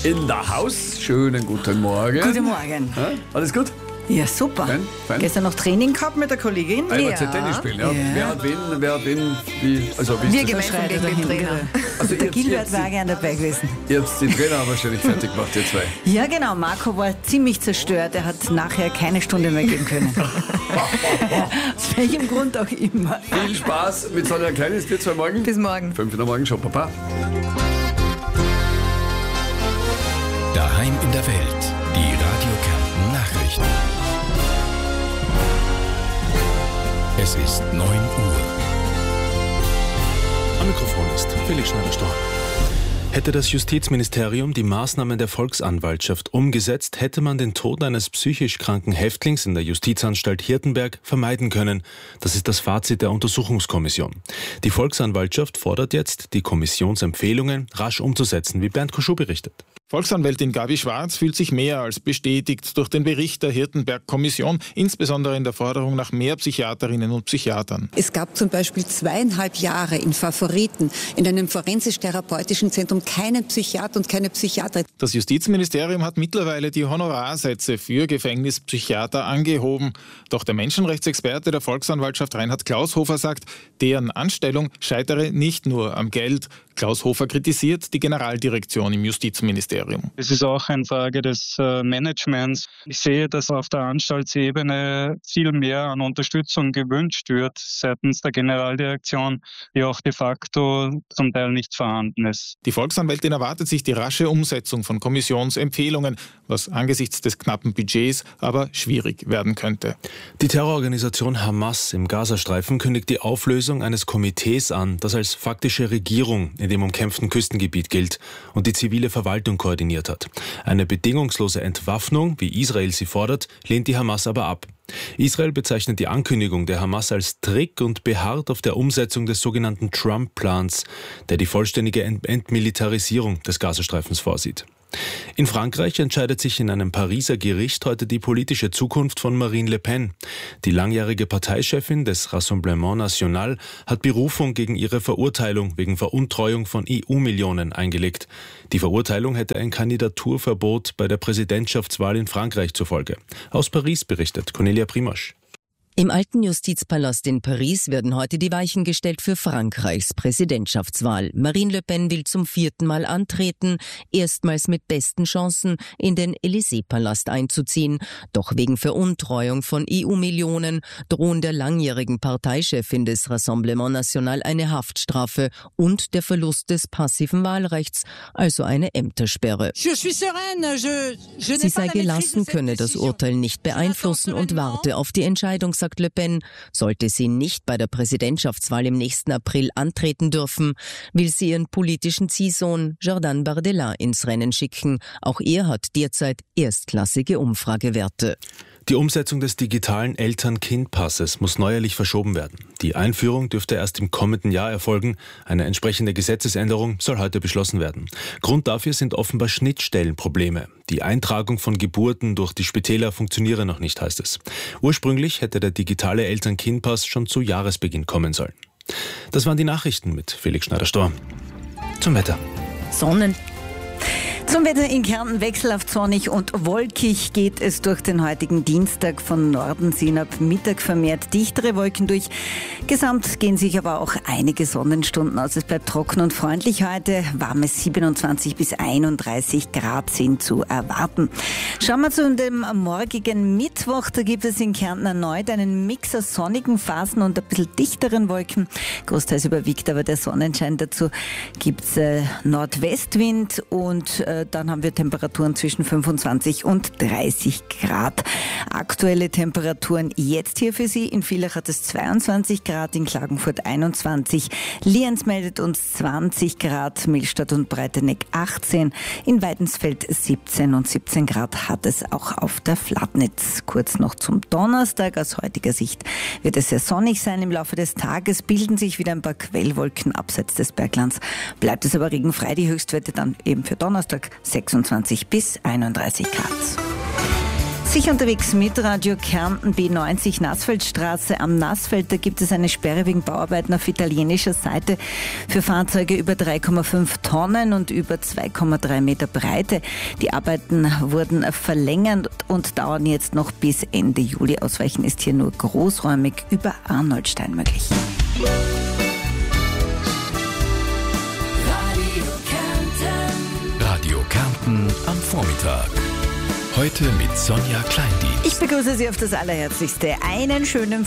in der Haus. Schönen guten Morgen. Guten Morgen. Ja, alles gut? Ja, super. Fein. Gestern noch Training gehabt mit der Kollegin. Tennis spielen, ja. Wer hat wen, wie Wir das? gemeinsam gegen den Trainer. Also Der Gilbert war gern dabei gewesen. Ihr habt die Trainer wahrscheinlich fertig gemacht, ihr zwei. Ja, genau. Marco war ziemlich zerstört. Er hat nachher keine Stunde mehr geben können. Aus welchem Grund auch immer. Viel Spaß mit so einer kleinen Bier zwei morgen. Bis morgen. 5 Uhr morgen, schon Papa. Daheim in der Welt. Die Radio Kärnten Nachrichten. Es ist 9 Uhr. Am Mikrofon ist Felix Schneider-Storr. Hätte das Justizministerium die Maßnahmen der Volksanwaltschaft umgesetzt, hätte man den Tod eines psychisch kranken Häftlings in der Justizanstalt Hirtenberg vermeiden können. Das ist das Fazit der Untersuchungskommission. Die Volksanwaltschaft fordert jetzt, die Kommissionsempfehlungen rasch umzusetzen, wie Bernd Koschuh berichtet. Volksanwältin Gabi Schwarz fühlt sich mehr als bestätigt durch den Bericht der Hirtenberg-Kommission, insbesondere in der Forderung nach mehr Psychiaterinnen und Psychiatern. Es gab zum Beispiel 2,5 Jahre in Favoriten, in einem forensisch-therapeutischen Zentrum, keinen Psychiater und keine Psychiaterin. Das Justizministerium hat mittlerweile die Honorarsätze für Gefängnispsychiater angehoben. Doch der Menschenrechtsexperte der Volksanwaltschaft Reinhard Klaushofer sagt, deren Anstellung scheitere nicht nur am Geld. Klaushofer kritisiert die Generaldirektion im Justizministerium. Es ist auch eine Frage des Managements. Ich sehe, dass auf der Anstaltsebene viel mehr an Unterstützung gewünscht wird seitens der Generaldirektion, die auch de facto zum Teil nicht vorhanden ist. Die Volksanwältin erwartet sich die rasche Umsetzung von Kommissionsempfehlungen, was angesichts des knappen Budgets aber schwierig werden könnte. Die Terrororganisation Hamas im Gazastreifen kündigt die Auflösung eines Komitees an, das als faktische Regierung in dem umkämpften Küstengebiet gilt und die zivile Verwaltung koordiniert hat. Eine bedingungslose Entwaffnung, wie Israel sie fordert, lehnt die Hamas aber ab. Israel bezeichnet die Ankündigung der Hamas als Trick und beharrt auf der Umsetzung des sogenannten Trump-Plans, der die vollständige Entmilitarisierung des Gazastreifens vorsieht. In Frankreich entscheidet sich in einem Pariser Gericht heute die politische Zukunft von Marine Le Pen. Die langjährige Parteichefin des Rassemblement National hat Berufung gegen ihre Verurteilung wegen Veruntreuung von EU-Millionen eingelegt. Die Verurteilung hätte ein Kandidaturverbot bei der Präsidentschaftswahl in Frankreich zur Folge. Aus Paris berichtet Cornelia Primosch. Im alten Justizpalast in Paris werden heute die Weichen gestellt für Frankreichs Präsidentschaftswahl. Marine Le Pen will zum 4. Mal antreten, erstmals mit besten Chancen in den Élysée-Palast einzuziehen. Doch wegen Veruntreuung von EU-Millionen drohen der langjährigen Parteichefin des Rassemblement National eine Haftstrafe und der Verlust des passiven Wahlrechts, also eine Ämtersperre. Sie sei gelassen, könne das Urteil nicht beeinflussen und warte auf die Entscheidung, sagt Le Pen. Sollte sie nicht bei der Präsidentschaftswahl im nächsten April antreten dürfen, will sie ihren politischen Ziehsohn Jordan Bardella ins Rennen schicken. Auch er hat derzeit erstklassige Umfragewerte. Die Umsetzung des digitalen Eltern-Kind-Passes muss neuerlich verschoben werden. Die Einführung dürfte erst im kommenden Jahr erfolgen. Eine entsprechende Gesetzesänderung soll heute beschlossen werden. Grund dafür sind offenbar Schnittstellenprobleme. Die Eintragung von Geburten durch die Spitäler funktioniere noch nicht, heißt es. Ursprünglich hätte der digitale Eltern-Kind-Pass schon zu Jahresbeginn kommen sollen. Das waren die Nachrichten mit Felix Schneider-Storr. Zum Wetter. Zum Wetter in Kärnten wechselhaft sonnig und wolkig geht es durch den heutigen Dienstag. Von Norden ziehen ab Mittag vermehrt dichtere Wolken durch. Gesamt gehen sich aber auch einige Sonnenstunden aus. Es bleibt trocken und freundlich heute. Warme 27 bis 31 Grad sind zu erwarten. Schauen wir zu dem morgigen Mittwoch. Da gibt es in Kärnten erneut einen Mix aus sonnigen Phasen und ein bisschen dichteren Wolken. Großteils überwiegt aber der Sonnenschein. Dazu gibt es Nordwestwind und dann haben wir Temperaturen zwischen 25 und 30 Grad. Aktuelle Temperaturen jetzt hier für Sie. In Villach hat es 22 Grad, in Klagenfurt 21. Lienz meldet uns 20 Grad, Millstatt und Breiteneck 18. In Weidensfeld 17 und 17 Grad hat es auch auf der Flatnitz. Kurz noch zum Donnerstag. Aus heutiger Sicht wird es sehr sonnig sein. Im Laufe des Tages bilden sich wieder ein paar Quellwolken abseits des Berglands. Bleibt es aber regenfrei. Die Höchstwerte dann eben für Donnerstag 26 bis 31 Grad. Sicher unterwegs mit Radio Kärnten B90 Nassfeldstraße am Nassfeld. Da gibt es eine Sperre wegen Bauarbeiten auf italienischer Seite für Fahrzeuge über 3,5 Tonnen und über 2,3 Meter Breite. Die Arbeiten wurden verlängert und dauern jetzt noch bis Ende Juli. Ausweichen ist hier nur großräumig über Arnoldstein möglich. Radio Kärnten am Vormittag. Heute mit Sonja Kleindien. Ich begrüße Sie auf das Allerherzlichste. Einen schönen